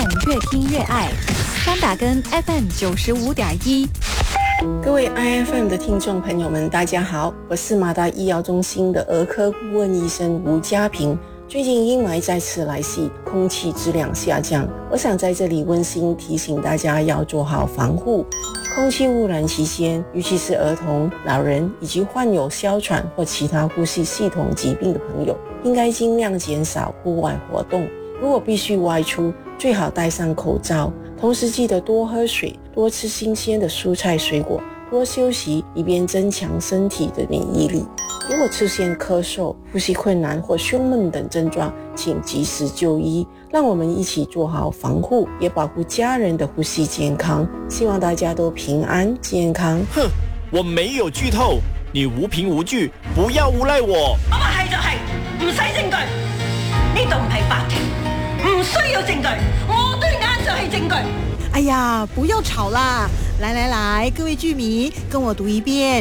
越听越爱。三打根 FM95.1。 各位 IFM 的听众朋友们，大家好，我是马大医药中心的儿科顾问医生吴家平。最近阴霾再次来袭，空气质量下降，我想在这里温馨提醒大家要做好防护。空气污染期间，尤其是儿童、老人以及患有哮喘或其他呼吸系统疾病的朋友，应该尽量减少户外活动。如果必须外出，最好戴上口罩，同时记得多喝水，多吃新鲜的蔬菜水果，多休息，以便增强身体的免疫力。如果出现咳嗽、呼吸困难或胸闷等症状，请及时就医。让我们一起做好防护，也保护家人的呼吸健康。希望大家都平安健康。 哼，我沒有劇透，你無憑無據，不要誣賴我。 我話係就係，唔使證據。呢度唔係法庭，唔需要證據。我對眼就係證據。 哎呀，不要吵啦！来，各位剧迷，跟我读一遍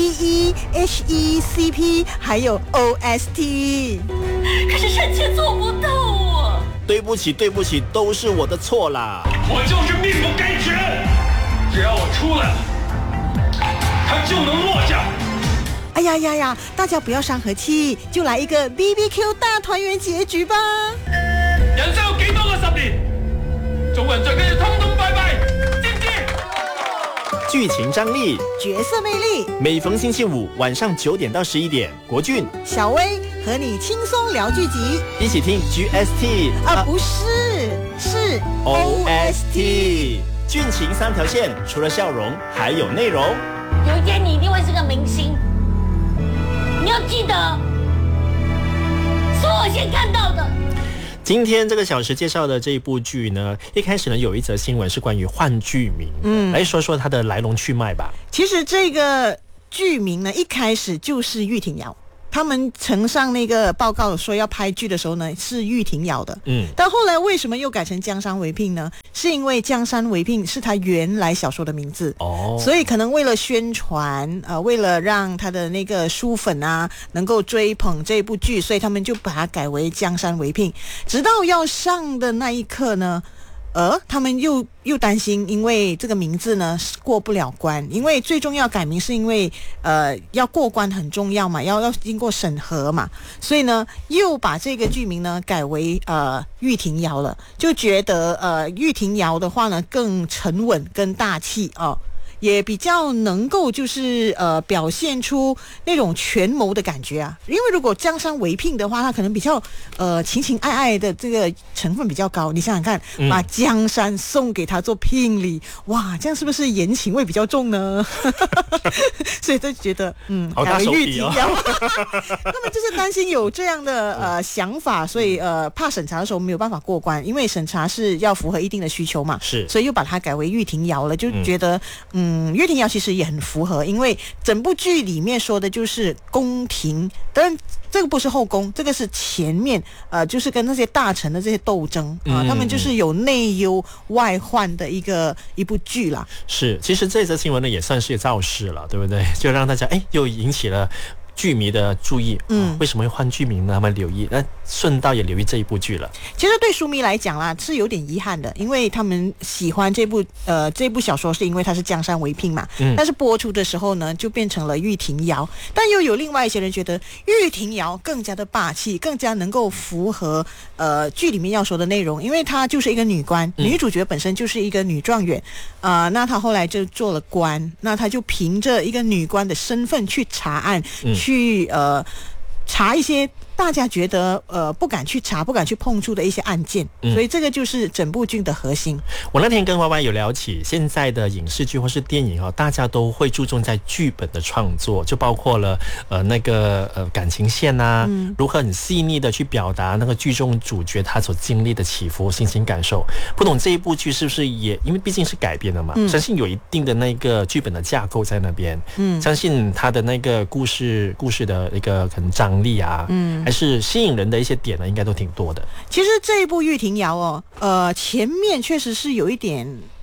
BEHECP， 还有 OST。 可是臣妾做不到啊！ 對不起，都是我的錯啦。 我就是命不該絕，只要我出來了，他就能落下。 哎呀，大家不要傷和氣，就來一個 BBQ 大團圓結局吧。 人生有幾多個10年？做人最緊要通通拜拜，知唔知？ 劇情張力， 角色魅力， 每逢星期五晚上9點到11點，國俊、 小薇和你輕鬆聊劇集， 一起聽 GST 不是，是 OST。劇情3條線，除了笑容，還有內容。 有一天你一定會是個明星，你要記得，是我先看到的。 今天这个小时介绍的这一部剧呢，一开始呢有一则新闻是关于换剧名，来说说它的来龙去脉吧。 其实这个剧名呢，一开始就是玉婷瑶。他们呈上那个报告说要拍剧的时候呢，是玉婷瑶的。但后来为什么又改成江山为聘呢？是因为江山为聘是他原来小说的名字。所以可能为了宣传，为了让他的那个书粉啊能够追捧这部剧，所以他们就把它改为江山为聘。直到要上的那一刻呢，他们又担心，因为这个名字呢过不了关，因为最重要改名是因为要过关很重要嘛，要经过审核嘛，所以呢又把这个剧名呢改为玉婷瑶了，就觉得玉婷瑶的话呢更沉稳跟大气也比较能够就是表现出那种权谋的感觉啊，因为如果江山为聘的话，他可能比较情情爱爱的这个成分比较高。你想想看，把江山送给他做聘礼，哇，这样是不是言情味比较重呢？所以就觉得好大手笔他们就是担心有这样的想法，所以怕审查的时候没有办法过关，因为审查是要符合一定的需求嘛， 是， 所以又把它改为玉婷瑶了，就觉得玉婷瑶其实也很符合，因为整部剧里面说的就是宫廷，当然这个不是后宫，这个是前面就是跟那些大臣的这些斗争他们就是有内忧外患的一部剧啦。 是，其实这则新闻呢也算是造势了，对不对？就让大家又引起了剧迷的注意，为什么会换剧名呢？他们留意，那顺道也留意这一部剧了。 其实对书迷来讲啦，是有点遗憾的，因为他们喜欢这部小说，是因为它是江山为聘嘛。但是播出的时候呢，就变成了玉婷瑶，但又有另外一些人觉得玉婷瑶更加的霸气，更加能够符合剧里面要说的内容，因为她就是一个女官，女主角本身就是一个女状元那她后来就做了官，那她就凭着一个女官的身份去查案，去查一些大家觉得不敢去查、不敢去碰触的一些案件，所以这个就是整部剧的核心。 我那天跟歪歪有聊起，现在的影视剧或是电影大家都会注重在剧本的创作，就包括了那个感情线啊，如何很细腻的去表达那个剧中主角他所经历的起伏、心情感受。不懂这一部剧是不是也因为毕竟是改编的嘛，相信有一定的那个剧本的架构在那边，相信他的那个故事的一个可能张力啊，还是吸引人的一些点呢，应该都挺多的。 其实这一部玉婷瑶前面确实是有一点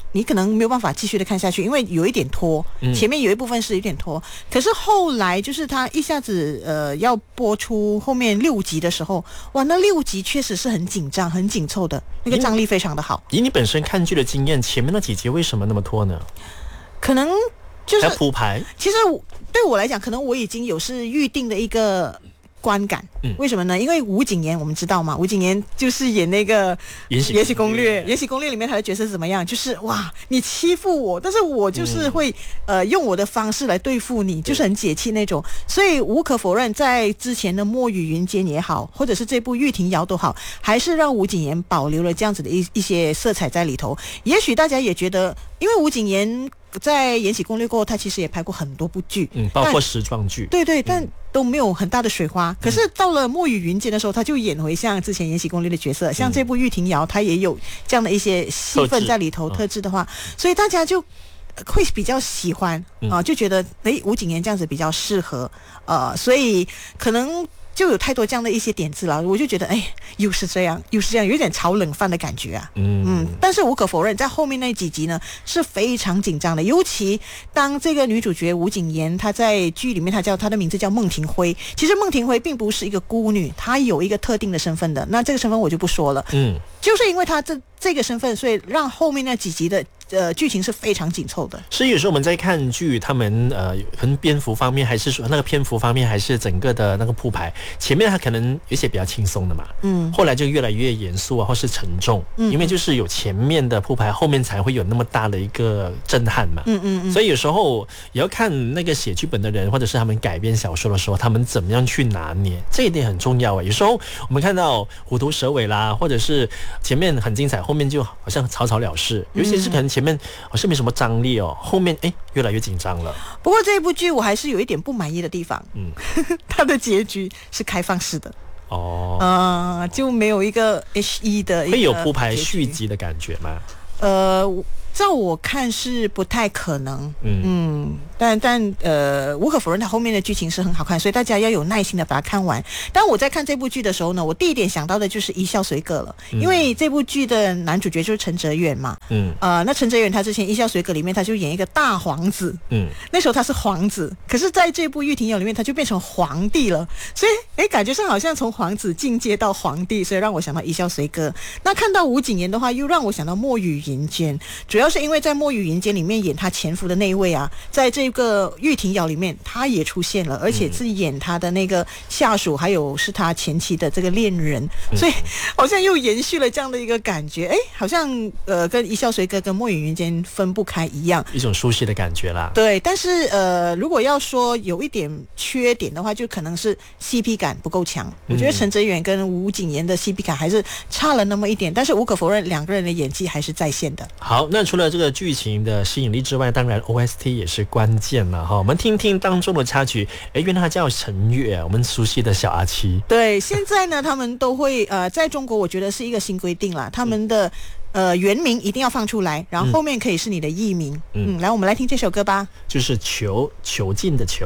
你可能没有办法继续的看下去，因为有一点拖，前面有一部分是有点拖。可是后来就是他一下子要播出后面6集的时候，哇，那6集确实是很紧张、很紧凑的，那个张力非常的好。 以你本身看剧的经验，前面那几集为什么那么拖呢？ 可能就是铺排。 其实对我来讲，可能我已经有是预定的一个观感，为什么呢？因为吴谨言我们知道嘛，吴谨言就是演那个《延禧攻略》，《延禧攻略》里面他的角色是怎么样？就是哇，你欺负我，但是我就是会用我的方式来对付你，就是很解气那种。所以无可否认，在之前的《墨雨云间》也好，或者是这部《玉婷瑶》都好，还是让吴谨言保留了这样子的一些色彩在里头。也许大家也觉得，因为吴谨言在《延禧攻略》过后，他其实也拍过很多部剧， 包括时装剧， 对，但都没有很大的水花。可是到了《墨雨云间》的时候，他就演回像之前《延禧攻略》的角色，像这部《玉婷瑶》，他也有这样的一些戏份在里头，特质的话，所以大家就会比较喜欢就觉得吴谨言这样子比较适合所以可能就有太多这样的一些点子了，我就觉得又是这样，有点炒冷饭的感觉啊。但是无可否认，在后面那几集呢是非常紧张的，尤其当这个女主角吴谨言她在剧里面，她的名字叫孟庭辉。其实孟庭辉并不是一个孤女，她有一个特定的身份的，那这个身份我就不说了。就是因为她这个身份，所以让后面那几集的剧情是非常紧凑的。 所以有时候我们在看剧，他们可能篇幅方面，还是说那个篇幅方面，还是整个的那个铺排，前面它可能有些比较轻松的嘛，后来就越来越严肃或是沉重，因为就是有前面的铺排，后面才会有那么大的一个震撼嘛。所以有时候也要看那个写剧本的人，或者是他们改编小说的时候，他们怎么样去拿捏，这一点很重要。有时候我们看到虎头蛇尾啦，或者是前面很精彩，后面就好像草草了事，尤其是可能前面好像没什么张力后面越来越紧张了。 不过这一部剧我还是有一点不满意的地方，它的结局是开放式的就没有一个 HE 的一个， 会有铺排续集的感觉吗？ 照我看是不太可能，但无可否认，它后面的剧情是很好看，所以大家要有耐心的把它看完。当我在看这部剧的时候呢，我第一点想到的就是一笑随歌了，因为这部剧的男主角就是陈哲远嘛，那陈哲远他之前一笑随歌里面他就演一个大皇子，那时候他是皇子，可是在这部玉婷瑶里面他就变成皇帝了，所以感觉上好像从皇子进阶到皇帝，所以让我想到一笑随歌。那看到吴谨言的话，又让我想到墨雨云间，主要是因为在墨雨云间里面演他前夫的那一位啊，在这个玉婷瑶里面他也出现了，而且是演他的那个下属，还有是他前妻的这个恋人，所以好像又延续了这样的一个感觉，好像跟一笑随歌跟墨雨云间分不开一样， 一种熟悉的感觉啦。 对，但是如果要说有一点缺点的话，就可能是 CP 感不够强。我觉得陈哲远跟吴谨言的 CP 感还是差了那么一点，但是无可否认两个人的演技还是在线的。 好，那除了这个剧情的吸引力之外，当然 OST 也是关键了哈。我们听听当中的插曲，原来他叫陈月，我们熟悉的小阿七。 对，现在呢他们都会在中国我觉得是一个新规定啦，他们的原名一定要放出来，然后后面可以是你的艺名。来，我们来听这首歌吧， 就是囚禁的囚。